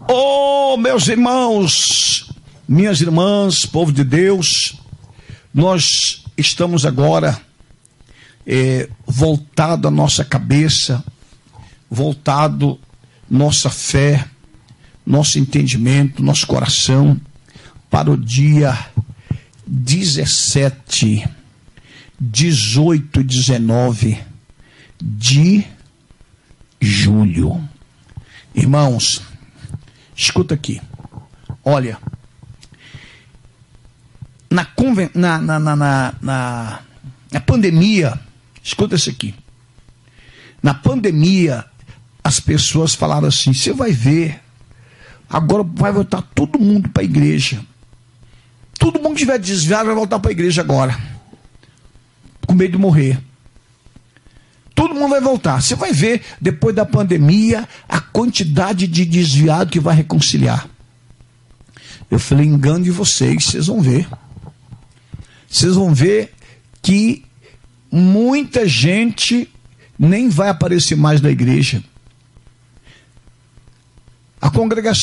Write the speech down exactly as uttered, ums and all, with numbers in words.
Oh, meus irmãos, minhas irmãs, povo de Deus, nós estamos agora é, voltado a nossa cabeça, voltado nossa fé, nosso entendimento, nosso coração para o dia dezessete, dezoito e dezenove de julho. Irmãos, escuta aqui. Olha, na, conven... na, na, na, na, na, na pandemia, escuta isso aqui. Na pandemia, as pessoas falaram assim: você vai ver, agora vai voltar todo mundo para a igreja. Todo mundo que estiver desviado vai voltar para a igreja agora, com medo de morrer. Todo mundo vai voltar. Você vai ver, depois da pandemia, a quantidade de desviado que vai reconciliar. Eu falei: engano de vocês, vocês vão ver. Vocês vão ver que muita gente nem vai aparecer mais na igreja. A congregação